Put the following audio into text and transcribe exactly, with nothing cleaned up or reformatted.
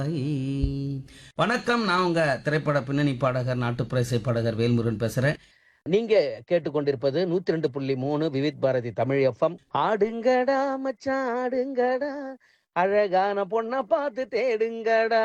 வணக்கம். நான் உங்க திரைப்பட பின்னணி பாடகர், நாட்டுப்புற இசை பாடகர் வேல்முருகன் பேசுறேன். நீங்க கேட்டுக்கொண்டிருப்பது நூற்றி இரண்டு புள்ளி மூன்று விவித் பாரதி தமிழ் எஃப்எம். ஆடுங்கடா மச்சான் ஆடுங்கடா, அழகான பொண்ண பார்த்து தேடுங்கடா.